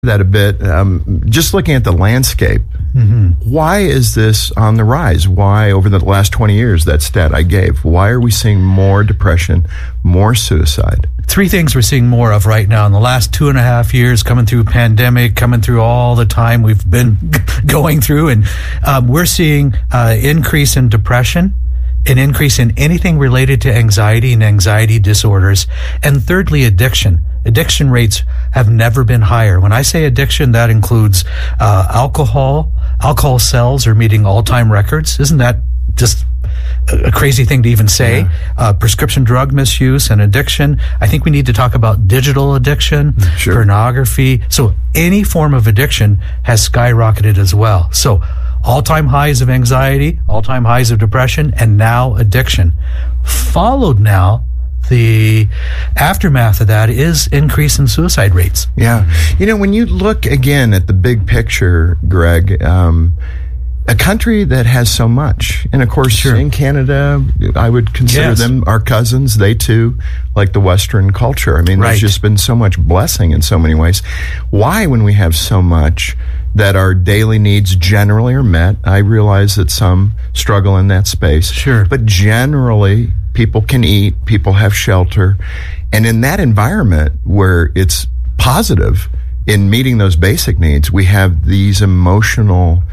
that a bit. Just looking at the landscape, why is this on the rise? Why, over the last 20 years, that stat I gave, why are we seeing more depression, more suicide? Three things we're seeing more of right now in the last 2.5 years, coming through pandemic, coming through all the time we've been going through, and we're seeing increase in depression, an increase in anything related to anxiety and anxiety disorders, and thirdly, addiction. Addiction rates have never been higher. When I say addiction, that includes alcohol. Alcohol sales are meeting all-time records. Isn't that just a crazy thing to even say? Yeah. Prescription drug misuse and addiction. I think we need to talk about digital addiction, pornography. So any form of addiction has skyrocketed as well. So all-time highs of anxiety, all-time highs of depression, and now addiction. Followed now, the aftermath of that is increase in suicide rates. Yeah. You know, when you look again at the big picture, Greg, a country that has so much, and of course in Canada, I would consider them our cousins. They too, like the Western culture. I mean, there's just been so much blessing in so many ways. Why, when we have so much that our daily needs generally are met? I realize that some struggle in that space. Sure. But generally, people can eat, people have shelter. And in that environment where it's positive in meeting those basic needs, we have these emotional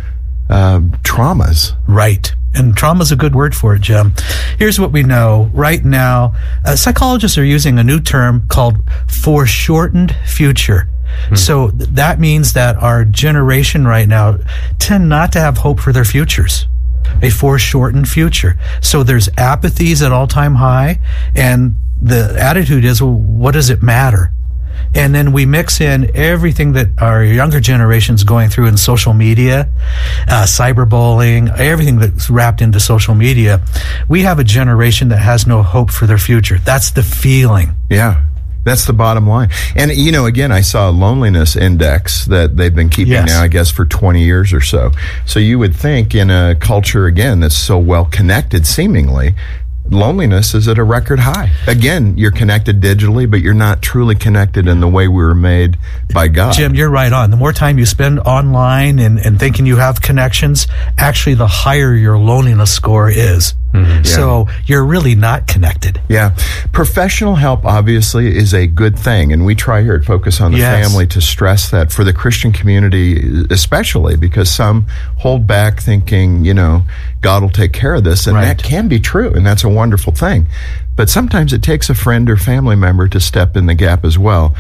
traumas. Right. And trauma is a good word for it, Jim. Here's what we know. Right now, psychologists are using a new term called foreshortened future. So that means that our generation right now tend not to have hope for their futures. A foreshortened future. So there's apathies at all-time high, and the attitude is, well, what does it matter? And then we mix in everything that our younger generation's going through in social media, cyberbullying, everything that's wrapped into social media. We have a generation that has no hope for their future. That's the feeling. Yeah. That's the bottom line. And, you know, again, I saw a loneliness index that they've been keeping now, I guess, for 20 years or so. So you would think in a culture, again, that's so well connected, seemingly, loneliness is at a record high. Again, you're connected digitally, but you're not truly connected in the way we were made by God. Jim, you're right on. The more time you spend online and thinking you have connections, actually the higher your loneliness score is. So you're really not connected. Yeah. Professional help, obviously, is a good thing. And we try here at Focus on the Family to stress that for the Christian community, especially because some hold back thinking, you know, God will take care of this. And that can be true. And that's a wonderful thing. But sometimes it takes a friend or family member to step in the gap as well.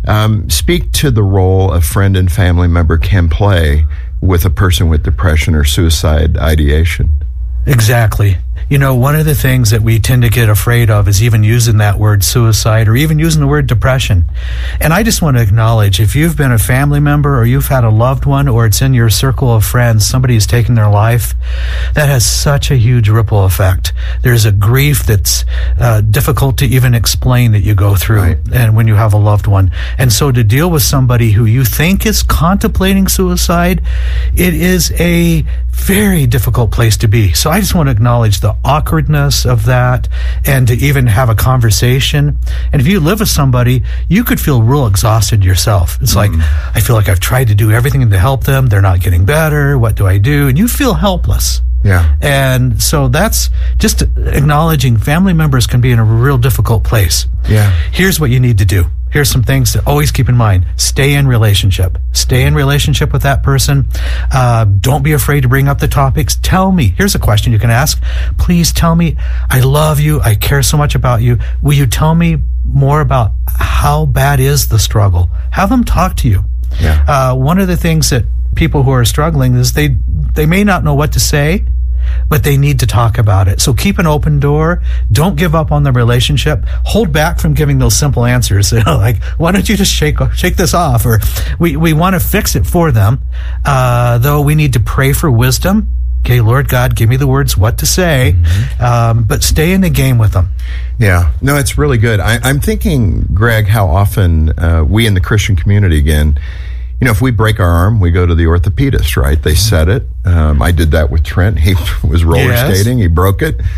Speak to the role a friend and family member can play with a person with depression or suicide ideation. Exactly. You know, one of the things that we tend to get afraid of is even using that word suicide or even using the word depression. And I just want to acknowledge, if you've been a family member or you've had a loved one or it's in your circle of friends, somebody has taken their life, that has such a huge ripple effect. There's a grief that's difficult to even explain that you go through and when you have a loved one. And so to deal with somebody who you think is contemplating suicide, it is a very difficult place to be. So I just want to acknowledge the awkwardness of that and to even have a conversation. And if you live with somebody, you could feel real exhausted yourself. It's like, I feel like I've tried to do everything to help them. They're not getting better. What do I do? And you feel helpless. Yeah. And so that's just acknowledging family members can be in a real difficult place. Yeah. Here's what you need to do. Here's some things to always keep in mind. Stay in relationship. Stay in relationship with that person. Don't be afraid to bring up the topics. Tell me. Here's a question you can ask. Please tell me, I love you. I care so much about you. Will you tell me more about how bad is the struggle? Have them talk to you. Yeah. One of the things that people who are struggling is they may not know what to say, but they need to talk about it. So keep an open door. Don't give up on the relationship. Hold back from giving those simple answers. You know, like, why don't you just shake this off? Or we want to fix it for them. Though we need to pray for wisdom. Okay, Lord God, give me the words what to say. But stay in the game with them. Yeah. No, it's really good. I'm thinking, Greg, how often we in the Christian community, again, you know, if we break our arm, we go to the orthopedist, right? They set it. I did that with Trent. He was roller skating. He broke it.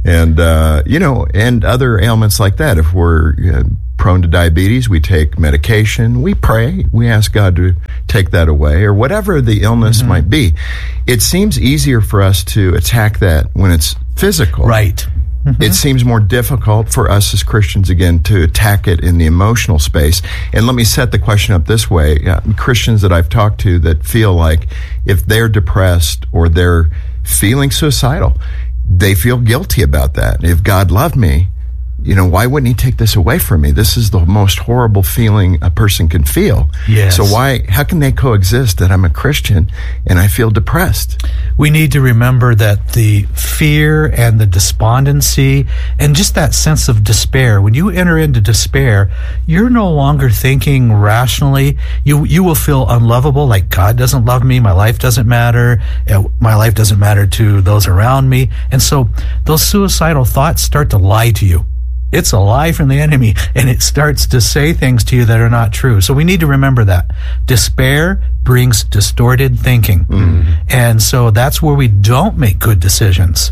And, and other ailments like that. If we're prone to diabetes, we take medication, we pray, we ask God to take that away, or whatever the illness might be. It seems easier for us to attack that when it's physical. Right. It seems more difficult for us as Christians, again, to attack it in the emotional space. And let me set the question up this way. Christians that I've talked to that feel like if they're depressed or they're feeling suicidal, they feel guilty about that. If God loved me, why wouldn't he take this away from me? This is the most horrible feeling a person can feel. Yes. So how can they coexist that I'm a Christian and I feel depressed? We need to remember that the fear and the despondency and just that sense of despair, when you enter into despair, you're no longer thinking rationally. You will feel unlovable, like God doesn't love me, my life doesn't matter, my life doesn't matter to those around me. And so those suicidal thoughts start to lie to you. It's a lie from the enemy, and it starts to say things to you that are not true. So we need to remember that. Despair brings distorted thinking. And so that's where we don't make good decisions.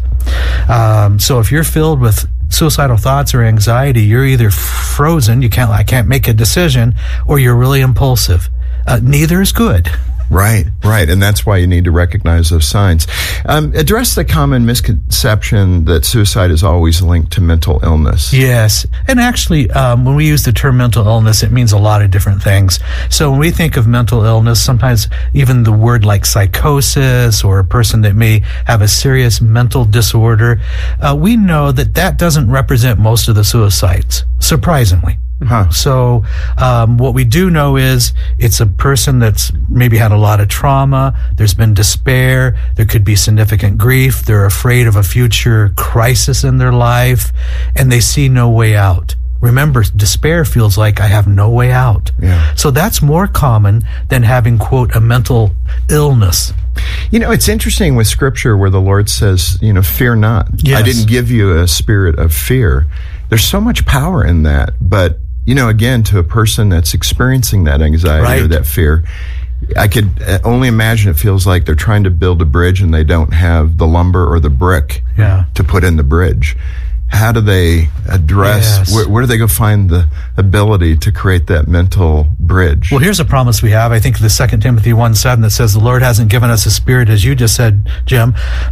So if you're filled with suicidal thoughts or anxiety, you're either frozen, I can't make a decision, or you're really impulsive. Neither is good. Right. And that's why you need to recognize those signs. Address the common misconception that suicide is always linked to mental illness. Yes. And actually, when we use the term mental illness, it means a lot of different things. So when we think of mental illness, sometimes even the word like psychosis or a person that may have a serious mental disorder, we know that doesn't represent most of the suicides, surprisingly. So what we do know is it's a person that's maybe had a lot of trauma, there's been despair, there could be significant grief, they're afraid of a future crisis in their life, and they see no way out. Remember, despair feels like I have no way out. Yeah. So that's more common than having, quote, a mental illness. It's interesting with Scripture where the Lord says, fear not. Yes. I didn't give you a spirit of fear. There's so much power in that, but again, to a person that's experiencing that anxiety or that fear, I could only imagine it feels like they're trying to build a bridge and they don't have the lumber or the brick to put in the bridge. How do they address, where do they go find the ability to create that mental bridge? Well, here's a promise we have. I think the 2 Timothy 1:7 that says the Lord hasn't given us a spirit, as you just said, Jim,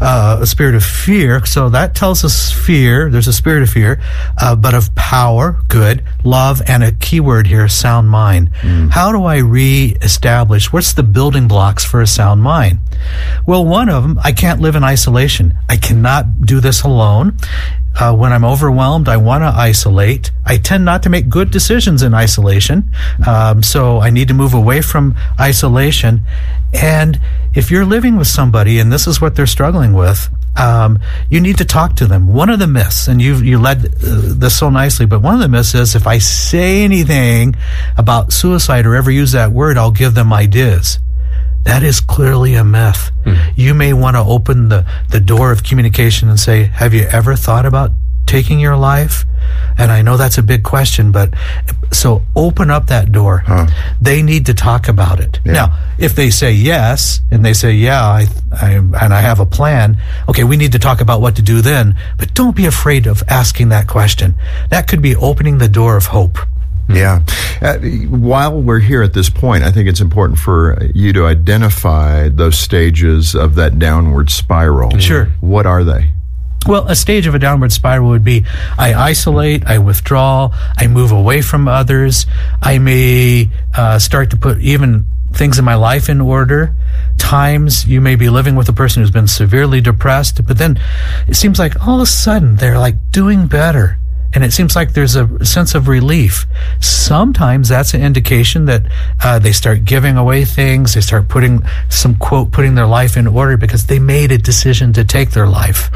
a spirit of fear. So that tells us fear. There's a spirit of fear, but of power, good, love, and a key word here, sound mind. How do I reestablish? What's the building blocks for a sound mind? Well, one of them, I can't live in isolation. I cannot do this alone. When I'm overwhelmed, I want to isolate. I tend not to make good decisions in isolation. So I need to move away from isolation. And if you're living with somebody and this is what they're struggling with, you need to talk to them. One of the myths, and you led this so nicely, but one of the myths is if I say anything about suicide or ever use that word, I'll give them ideas. That is clearly a myth. You may want to open the door of communication and say, have you ever thought about taking your life? And I know that's a big question, but so open up that door. They need to talk about it. Yeah. Now, if they say yes, and they say, I have a plan, okay, we need to talk about what to do then, but don't be afraid of asking that question. That could be opening the door of hope. Yeah. While we're here at this point, I think it's important for you to identify those stages of that downward spiral. Sure. What are they? Well, a stage of a downward spiral would be I isolate, I withdraw, I move away from others. I may start to put even things in my life in order. Times you may be living with a person who's been severely depressed, but then it seems like all of a sudden they're like doing better. And it seems like there's a sense of relief. Sometimes that's an indication that they start giving away things. They start putting their life in order because they made a decision to take their life.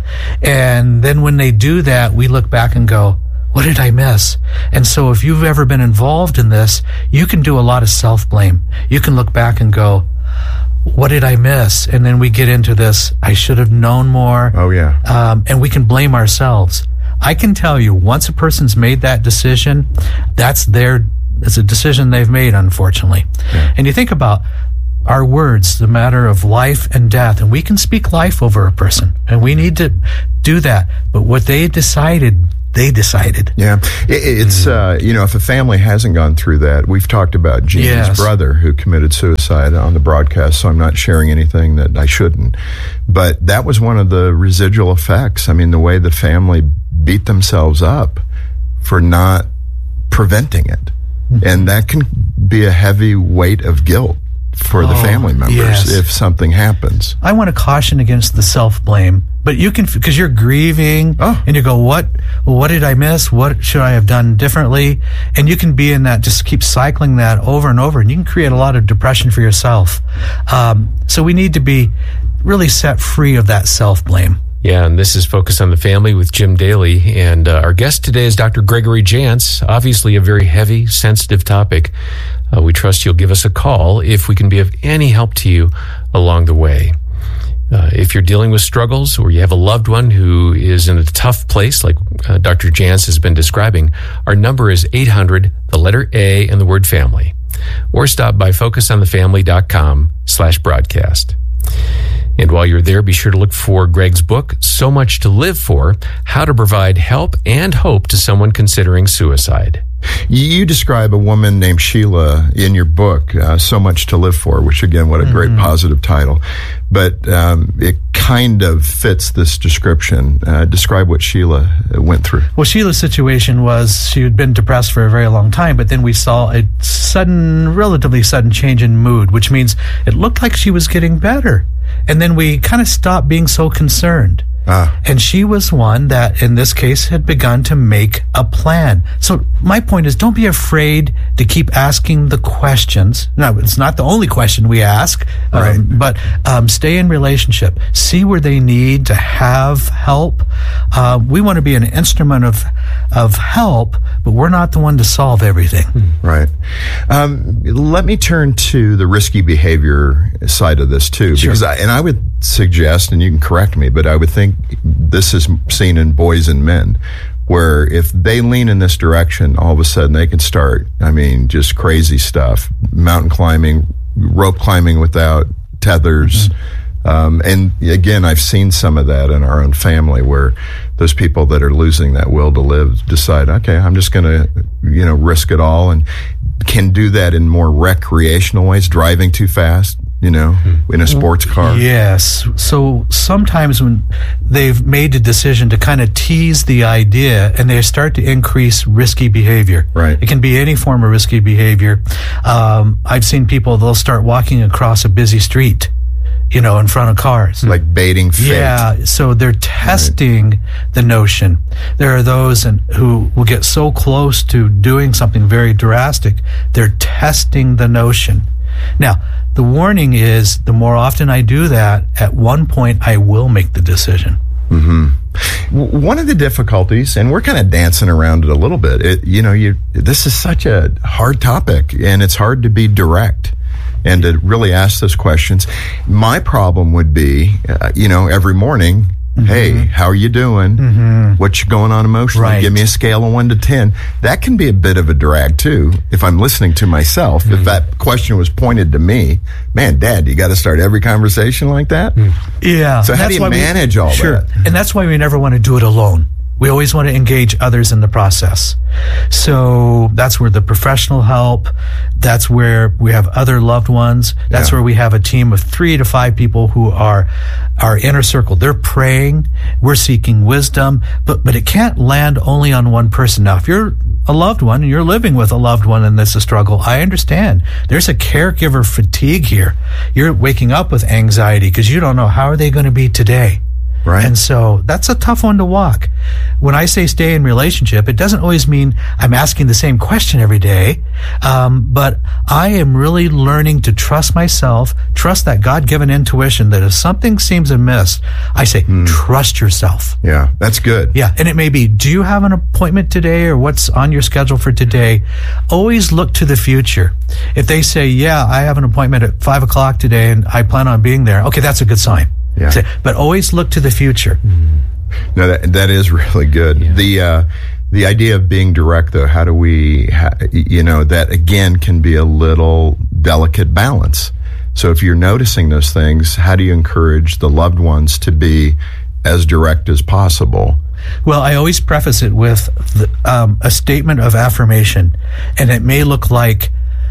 And then when they do that, we look back and go, what did I miss? And so if you've ever been involved in this, you can do a lot of self-blame. You can look back and go, what did I miss? And then we get into this, I should have known more. Oh, yeah. And we can blame ourselves. I can tell you, once a person's made that decision, it's a decision they've made, unfortunately. Yeah. And you think about our words, the matter of life and death, and we can speak life over a person, and we need to do that. But what they decided. Yeah. It's, if a family hasn't gone through that, we've talked about Jeannie's brother who committed suicide on the broadcast, so I'm not sharing anything that I shouldn't. But that was one of the residual effects. I mean, the way the family beat themselves up for not preventing it. Mm-hmm. And that can be a heavy weight of guilt for the family members if something happens. I want to caution against the self-blame, but you can, because you're grieving and you go, what did I miss? What should I have done differently? And you can be in that, just keep cycling that over and over, and you can create a lot of depression for yourself. So we need to be really set free of that self-blame. Yeah, and this is Focus on the Family with Jim Daly. And our guest today is Dr. Gregory Jantz. Obviously a very heavy, sensitive topic. We trust you'll give us a call if we can be of any help to you along the way. If you're dealing with struggles or you have a loved one who is in a tough place, like Dr. Jantz has been describing, our number is 800, the letter A, and the word family. Or stop by focusonthefamily.com/broadcast. And while you're there, be sure to look for Greg's book, So Much to Live For, How to Provide Help and Hope to Someone Considering Suicide. You describe a woman named Sheila in your book, So Much to Live For, which, again, what a great positive title. But it kind of fits this description. Describe what Sheila went through. Well, Sheila's situation was she had been depressed for a very long time, but then we saw a relatively sudden change in mood, which means it looked like she was getting better. And then we kind of stopped being so concerned. And she was one that, in this case, had begun to make a plan. So my point is, don't be afraid to keep asking the questions. No, it's not the only question we ask, but stay in relationship. See where they need to have help. We want to be an instrument of help, but we're not the one to solve everything. Right. Let me turn to the risky behavior side of this, too. Sure. Because I would suggest, and you can correct me, but I would think this is seen in boys and men, where if they lean in this direction, all of a sudden they can start, just crazy stuff, mountain climbing, rope climbing without tethers. And again, I've seen some of that in our own family, where those people that are losing that will to live decide, okay, I'm just going to, risk it all, and can do that in more recreational ways, driving too fast, in a sports car. Yes. So sometimes when they've made a decision to kind of tease the idea and they start to increase risky behavior. Right. It can be any form of risky behavior. I've seen people, they'll start walking across a busy street, in front of cars. Like baiting fate. Yeah, so they're testing the notion. There are those who will get so close to doing something very drastic, they're testing the notion. Now, the warning is, the more often I do that, at one point I will make the decision. One of the difficulties, and we're kind of dancing around it a little bit, this is such a hard topic, and it's hard to be direct and to really ask those questions. My problem would be, every morning, hey, how are you doing? What's going on emotionally? Right. Give me a scale of 1 to 10. That can be a bit of a drag, too, if I'm listening to myself. If that question was pointed to me, man, Dad, you got to start every conversation like that? Yeah. So how do you manage all that? And that's why we never want to do it alone. We always want to engage others in the process. So that's where the professional help, that's where we have other loved ones, that's where we have a team of 3 to 5 people who are our inner circle. They're praying, we're seeking wisdom, but it can't land only on one person. Now, if you're a loved one and you're living with a loved one and this is a struggle, I understand. There's a caregiver fatigue here. You're waking up with anxiety because you don't know how are they going to be today. Right. And so that's a tough one to walk. When I say stay in relationship, it doesn't always mean I'm asking the same question every day, but I am really learning to trust myself, trust that God-given intuition that if something seems amiss, I say, trust yourself. Yeah, that's good. Yeah, and it may be, do you have an appointment today, or what's on your schedule for today? Always look to the future. If they say, yeah, I have an appointment at 5 o'clock today and I plan on being there, okay, that's a good sign. Yeah. But always look to the future. No, that is really good. Yeah. The idea of being direct, though, how do we, that again can be a little delicate balance. So if you're noticing those things, how do you encourage the loved ones to be as direct as possible. Well, I always preface it with a statement of affirmation, and it may look like,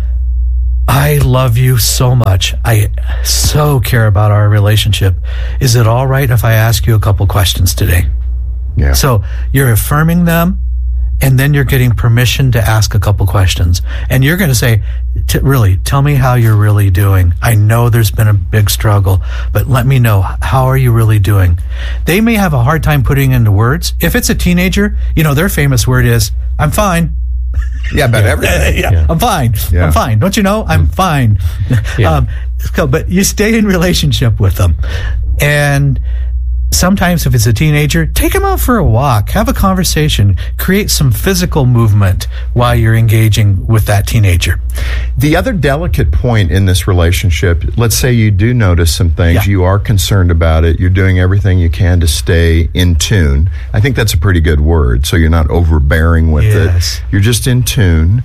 I love you so much. I so care about our relationship. Is it all right if I ask you a couple questions today? Yeah. So you're affirming them, and then you're getting permission to ask a couple questions. And you're going to say, really, tell me how you're really doing. I know there's been a big struggle, but let me know, how are you really doing? They may have a hard time putting into words. If it's a teenager, their famous word is, I'm fine. Yeah, about everything. Yeah. I'm fine. Yeah. I'm fine. Don't you know? I'm fine. Yeah. But you stay in relationship with them. And sometimes if it's a teenager, take them out for a walk, have a conversation, create some physical movement while you're engaging with that teenager. The other delicate point in this relationship, let's say you do notice some things, you are concerned about it, you're doing everything you can to stay in tune. I think that's a pretty good word, so you're not overbearing with it. You're just in tune.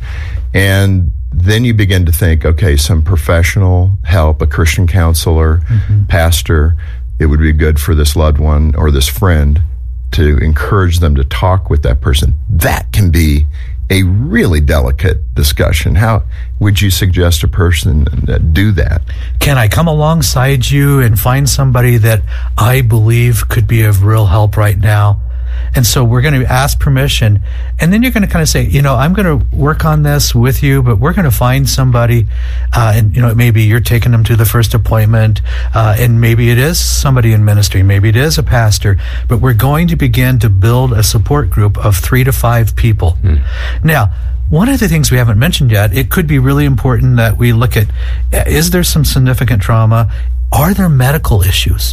And then you begin to think, okay, some professional help, a Christian counselor, pastor, it would be good for this loved one or this friend to encourage them to talk with that person. That can be a really delicate discussion. How would you suggest a person do that? Can I come alongside you and find somebody that I believe could be of real help right now? And so we're going to ask permission, and then you're going to kind of say, I'm going to work on this with you, but we're going to find somebody, and maybe you're taking them to the first appointment, and maybe it is somebody in ministry, maybe it is a pastor, but we're going to begin to build a support group of 3 to 5 people. Now, one of the things we haven't mentioned yet, it could be really important that we look at, is there some significant trauma? Are there medical issues?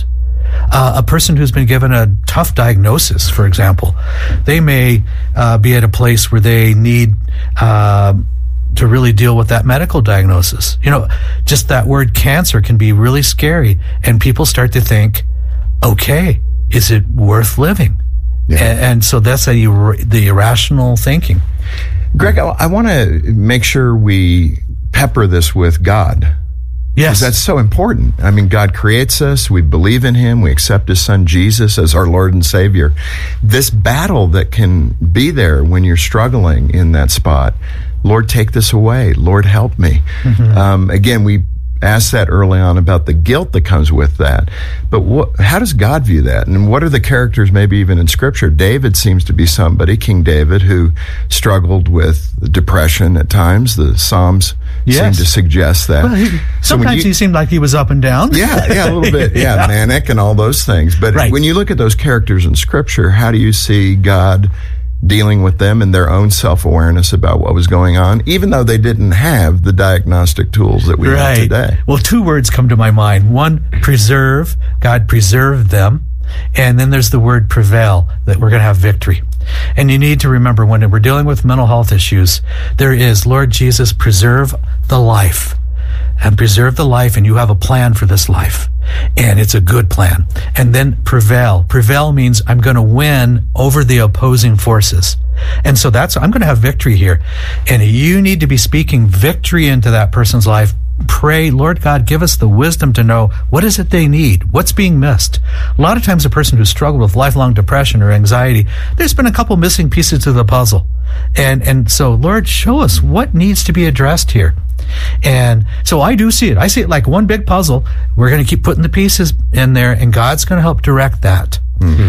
A person who's been given a tough diagnosis, for example, they may be at a place where they need to really deal with that medical diagnosis. Just that word cancer can be really scary, and people start to think, okay, is it worth living? Yeah. And so that's the irrational thinking. Greg, I want to make sure we pepper this with God. Yes. Because that's so important. I mean, God creates us. We believe in Him. We accept His Son, Jesus, as our Lord and Savior. This battle that can be there when you're struggling in that spot, Lord, take this away. Lord, help me. Again, we asked that early on about the guilt that comes with that. But how does God view that? And what are the characters, maybe even in Scripture? David seems to be somebody, King David, who struggled with depression at times. The Psalms seem to suggest that. Well, sometimes he seemed like he was up and down. Yeah, a little bit. Yeah, manic and all those things. But when you look at those characters in Scripture, how do you see God dealing with them and their own self-awareness about what was going on, even though they didn't have the diagnostic tools that we have today? Well, 2 words come to my mind. One, preserve. God preserved them. And then there's the word prevail, that we're going to have victory. And you need to remember, when we're dealing with mental health issues, there is, Lord Jesus, preserve the life. And preserve the life, and you have a plan for this life. And it's a good plan. And then prevail. Prevail means I'm going to win over the opposing forces. And so I'm going to have victory here. And you need to be speaking victory into that person's life. Pray, Lord God, give us the wisdom to know what is it they need, what's being missed. A lot of times a person who's struggled with lifelong depression or anxiety, there's been a couple missing pieces to the puzzle. And so, Lord, show us what needs to be addressed here. And so I do see it. I see it like one big puzzle. We're going to keep putting the pieces in there, and God's going to help direct that.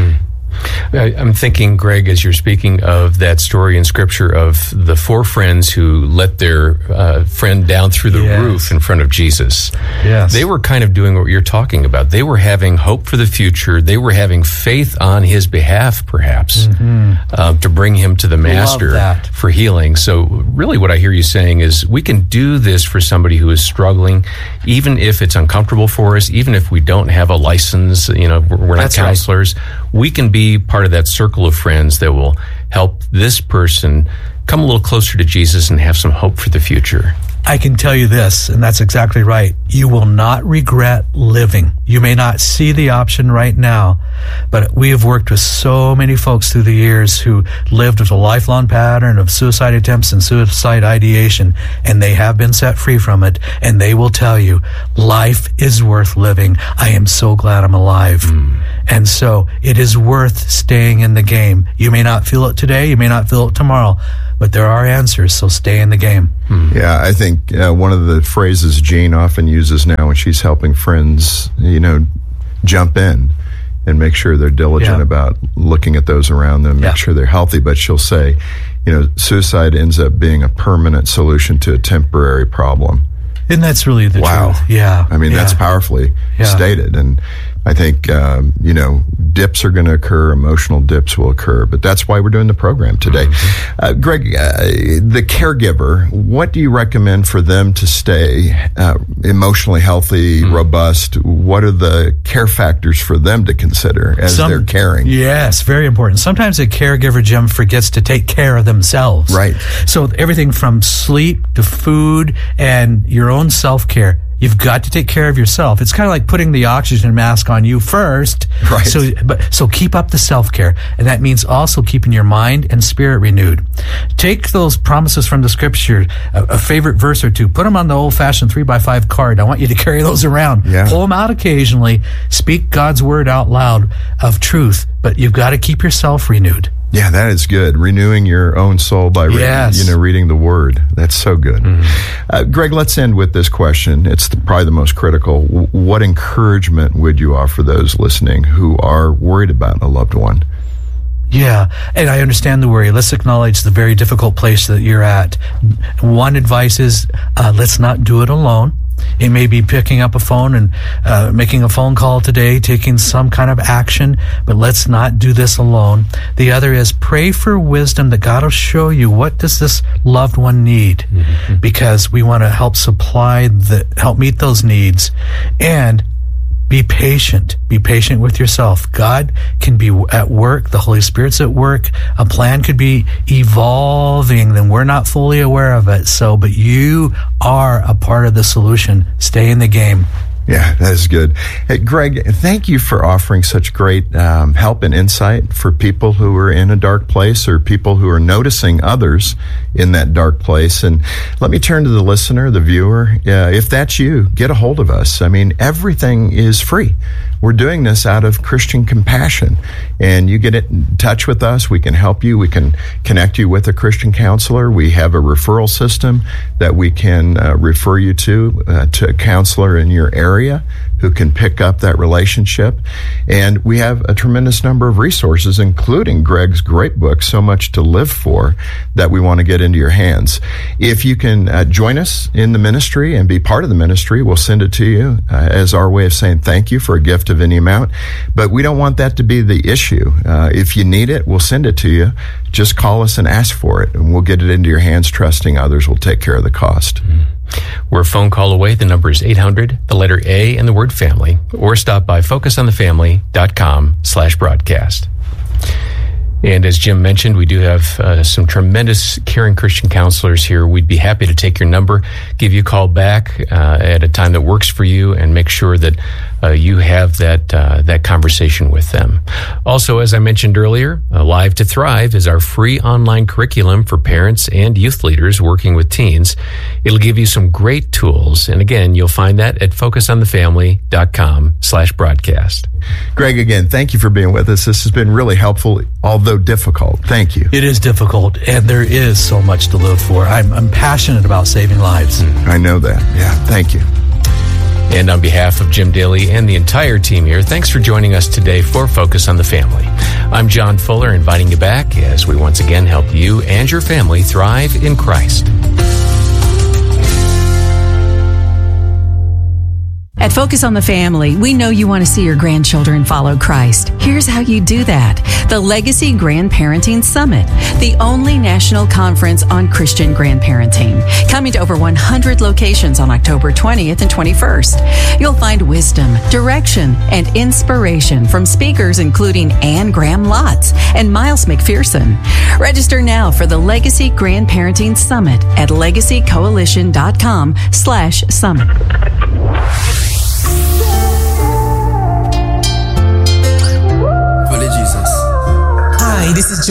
I'm thinking, Greg, as you're speaking of that story in Scripture of the 4 friends who let their friend down through the roof in front of Jesus. Yes. They were kind of doing what you're talking about. They were having hope for the future. They were having faith on His behalf, perhaps, to bring him to the Master for healing. So really what I hear you saying is we can do this for somebody who is struggling, even if it's uncomfortable for us, even if we don't have a license, we're not counselors. We can be part of that circle of friends that will help this person come a little closer to Jesus and have some hope for the future. I can tell you this, and that's exactly right. You will not regret living. You may not see the option right now, but we have worked with so many folks through the years who lived with a lifelong pattern of suicide attempts and suicide ideation, and they have been set free from it, and they will tell you, life is worth living. I am so glad I'm alive. And so it is worth staying in the game. You may not feel it today, you may not feel it tomorrow, but there are answers, so stay in the game. Yeah, I think one of the phrases Jean often uses now when she's helping friends, jump in and make sure they're diligent about looking at those around them, make sure they're healthy. But she'll say, suicide ends up being a permanent solution to a temporary problem. And that's really the truth. Yeah. I mean, that's powerfully stated. And I think, dips are going to occur, emotional dips will occur, but that's why we're doing the program today. Greg, the caregiver, what do you recommend for them to stay emotionally healthy, robust? What are the care factors for them to consider as they're caring? Yes, very important. Sometimes a caregiver, Jim, forgets to take care of themselves. Right. So everything from sleep to food and your own self-care. You've got to take care of yourself. It's kind of like putting the oxygen mask on you first. Right. So keep up the self-care. And that means also keeping your mind and spirit renewed. Take those promises from the scripture, a favorite verse or two, put them on the old-fashioned 3x5 card. I want you to carry those around. Yeah. Pull them out occasionally. Speak God's word out loud of truth. But you've got to keep yourself renewed. Yeah, that is good. Renewing your own soul by reading the Word. That's so good. Greg, let's end with this question. It's probably the most critical. What encouragement would you offer those listening who are worried about a loved one? Yeah, and I understand the worry. Let's acknowledge the very difficult place that you're at. One advice is let's not do it alone. It may be picking up a phone and making a phone call today, taking some kind of action, but let's not do this alone. The other is pray for wisdom that God will show you what does this loved one need, because we want to help help meet those needs. And be patient. Be patient with yourself. God can be at work. The Holy Spirit's at work. A plan could be evolving, then we're not fully aware of it. But you are a part of the solution. Stay in the game. Yeah, that is good. Hey, Greg, thank you for offering such great help and insight for people who are in a dark place or people who are noticing others in that dark place. And let me turn to the listener, the viewer. If that's you, get a hold of us. I mean, everything is free. We're doing this out of Christian compassion. And you get in touch with us. We can help you. We can connect you with a Christian counselor. We have a referral system that we can refer you to a counselor in your area who can pick up that relationship. And we have a tremendous number of resources, including Greg's great book, So Much to Live For, that we want to get into your hands. If you can join us in the ministry and be part of the ministry, we'll send it to you as our way of saying thank you for a gift of any amount. But we don't want that to be the issue. If you need it, we'll send it to you. Just call us and ask for it, and we'll get it into your hands, trusting others will take care of the cost. We're a phone call away. The number is 800, the letter A, and the word family, or stop by focusonthefamily.com/broadcast. And as Jim mentioned, we do have some tremendous caring Christian counselors here. We'd be happy to take your number, give you a call back at a time that works for you, and make sure that you have that conversation with them. Also, as I mentioned earlier, Live to Thrive is our free online curriculum for parents and youth leaders working with teens. It'll give you some great tools. And again, you'll find that at focusonthefamily.com/broadcast. Greg, again, thank you for being with us. This has been really helpful, although difficult. Thank you. It is difficult, and there is so much to live for. I'm passionate about saving lives. I know that. Yeah, thank you. And on behalf of Jim Daly and the entire team here, thanks for joining us today for Focus on the Family. I'm John Fuller, inviting you back as we once again help you and your family thrive in Christ. At Focus on the Family, we know you want to see your grandchildren follow Christ. Here's how you do that. The Legacy Grandparenting Summit, the only national conference on Christian grandparenting, coming to over 100 locations on October 20th and 21st. You'll find wisdom, direction, and inspiration from speakers including Anne Graham Lotz and Miles McPherson. Register now for the Legacy Grandparenting Summit at legacycoalition.com/summit. Hi, this is